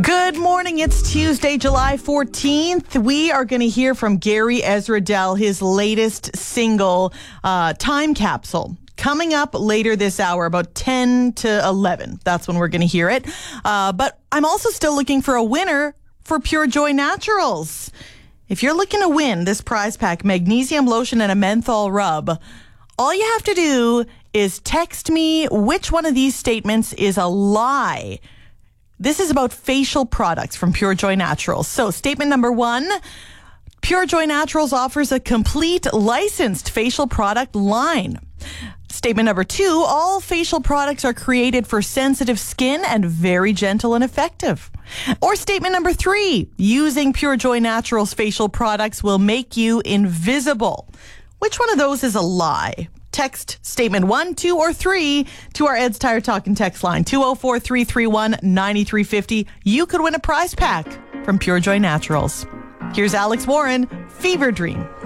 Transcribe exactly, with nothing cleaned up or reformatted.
Good morning. It's Tuesday, July fourteenth. We are going to hear from Gary Ezradell, his latest single, uh, Time Capsule. Coming up later this hour, about ten to eleven. That's when we're going to hear it. Uh, but I'm also still looking for a winner for Pure Joy Naturals. If you're looking to win this prize pack, magnesium lotion and a menthol rub, all you have to do is text me which one of these statements is a lie. This is about facial products from Pure Joy Naturals. So statement number one, Pure Joy Naturals offers a complete licensed facial product line. Statement number two, all facial products are created for sensitive skin and very gentle and effective. Or statement number three, using Pure Joy Naturals facial products will make you invisible. Which one of those is a lie? Text statement one, two, or three to our Ed's Tire Talk and text line two oh four, three three one, nine three five oh. You could win a prize pack from Pure Joy Naturals. Here's Alex Warren, Fever Dream.